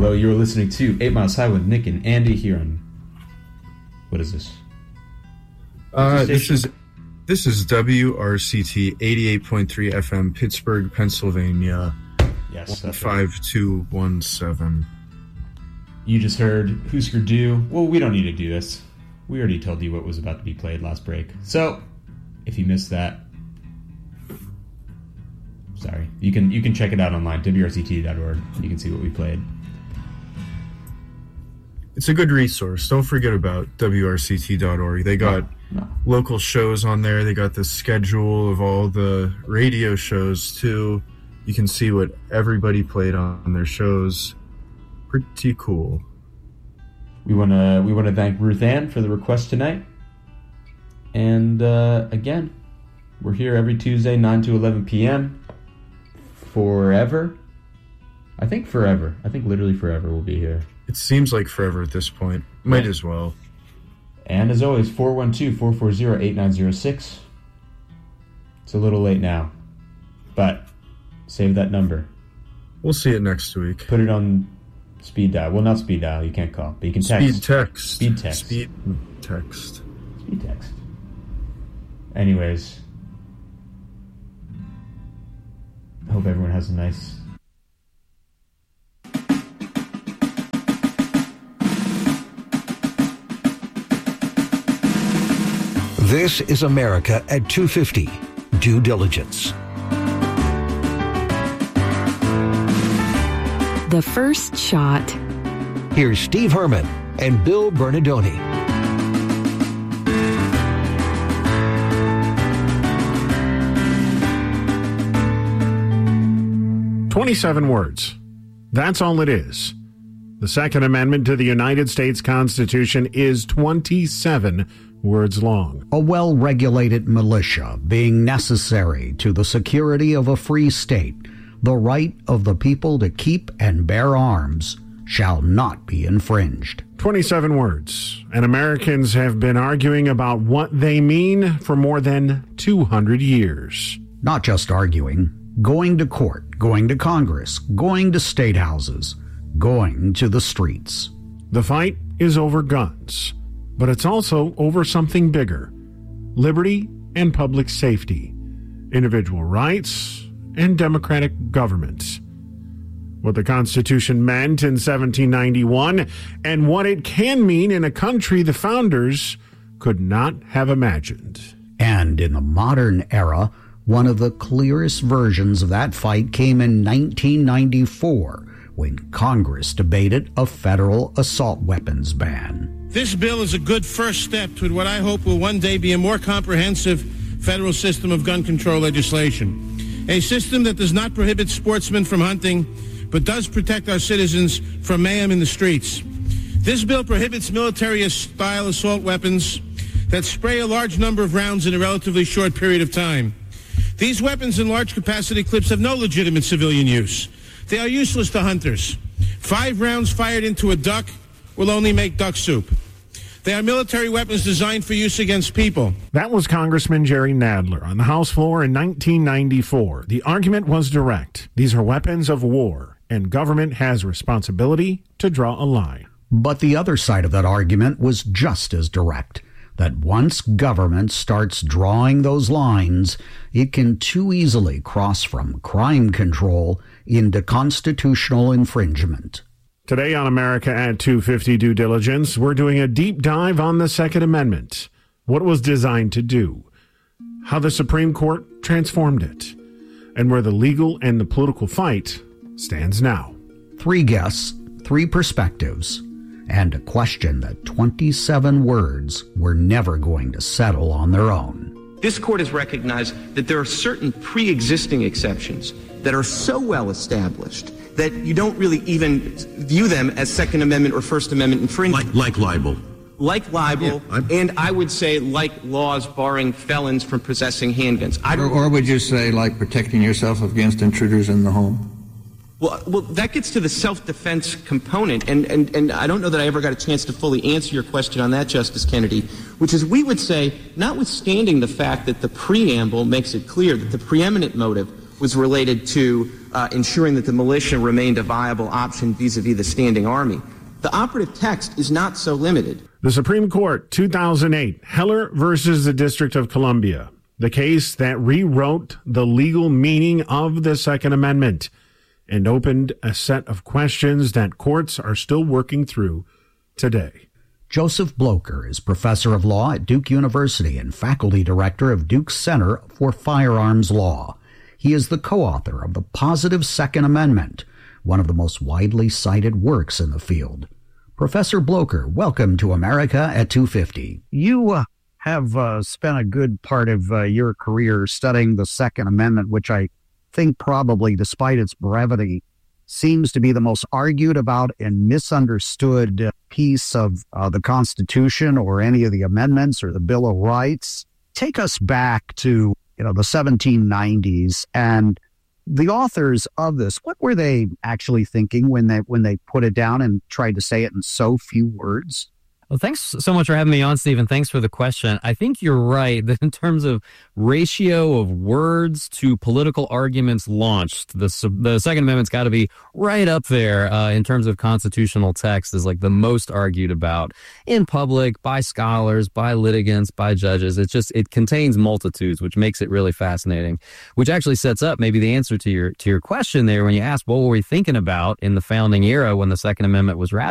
Hello, you're listening to 8 Miles High with Nick and Andy here on... What is this? This is WRCT 88.3 FM, Pittsburgh, Pennsylvania. Yes, 5217. You just heard Husker Du. Well, we don't need to do this. We already told you what was about to be played last break. So, if you missed that, sorry. You can check it out online, WRCT.org. You can see what we played. It's a good resource. Don't forget about WRCT.org. They got local shows on there. They got the schedule of all the radio shows, too. You can see what everybody played on their shows. Pretty cool. We want to thank Ruth Ann for the request tonight. And again, we're here every Tuesday, 9 to 11 p.m. Forever. I think forever. I think literally forever we'll be here. It seems like forever at this point. Might as well. And as always, 412-440-8906. It's a little late now, but save that number. We'll see it next week. Put it on speed dial. Well, not speed dial. You can't call, but you can text. Speed text. Speed text. Speed text. Speed text. Anyways, I hope everyone has a nice... This is America at 250. Due diligence. The first shot. Here's Steve Herman and Bill Bernardoni. "27 words. That's all it is. The Second Amendment to the United States Constitution is 27 words long. A well-regulated militia being necessary to the security of a free state, the right of the people to keep and bear arms shall not be infringed." 27 words, and Americans have been arguing about what they mean for more than 200 years. Not just arguing, going to court, going to Congress, going to state houses, going to the streets. The fight is over guns, but it's also over something bigger: liberty and public safety, individual rights and democratic government. What the Constitution meant in 1791 and what it can mean in a country the founders could not have imagined. And in the modern era, one of the clearest versions of that fight came in 1994 when Congress debated a federal assault weapons ban. This bill is a good first step toward what I hope will one day be a more comprehensive federal system of gun control legislation. A system that does not prohibit sportsmen from hunting, but does protect our citizens from mayhem in the streets. This bill prohibits military-style assault weapons that spray a large number of rounds in a relatively short period of time. These weapons in large capacity clips have no legitimate civilian use. They are useless to hunters. 5 rounds fired into a duck will only make duck soup. They are military weapons designed for use against people. That was Congressman Jerry Nadler on the House floor in 1994. The argument was direct. These are weapons of war, and government has responsibility to draw a line. But the other side of that argument was just as direct, that once government starts drawing those lines, it can too easily cross from crime control into constitutional infringement. Today on America at 250 Due Diligence, we're doing a deep dive on the Second Amendment, what it was designed to do, how the Supreme Court transformed it, and where the legal and the political fight stands now. 3 guests, 3 perspectives, and a question that 27 words were never going to settle on their own. This court has recognized that there are certain pre-existing exceptions that are so well established that you don't really even view them as Second Amendment or First Amendment infringement. Like libel. Like libel, and I would say like laws barring felons from possessing handguns. Or would you say like protecting yourself against intruders in the home? Well, that gets to the self-defense component, and I don't know that I ever got a chance to fully answer your question on that, Justice Kennedy, which is we would say, notwithstanding the fact that the preamble makes it clear that the preeminent motive was related to ensuring that the militia remained a viable option vis-a-vis the standing army. The operative text is not so limited. The Supreme Court, 2008, Heller versus the District of Columbia, the case that rewrote the legal meaning of the Second Amendment and opened a set of questions that courts are still working through today. Joseph Blocher is professor of law at Duke University and faculty director of Duke's Center for Firearms Law. He is the co-author of The Positive Second Amendment, one of the most widely cited works in the field. Professor Blocher, welcome to America at 250. You have spent a good part of your career studying the Second Amendment, which I think probably, despite its brevity, seems to be the most argued about and misunderstood piece of the Constitution or any of the amendments or the Bill of Rights. Take us back to, the 1790s and the authors of this. What were they actually thinking when they put it down and tried to say it in so few words? Well, thanks so much for having me on, Stephen. Thanks for the question. I think you're right that in terms of ratio of words to political arguments launched, the Second Amendment's got to be right up there in terms of constitutional text as like the most argued about in public, by scholars, by litigants, by judges. It contains multitudes, which makes it really fascinating, which actually sets up maybe the answer to your question there when you ask, what were we thinking about in the founding era when the Second Amendment was ratified?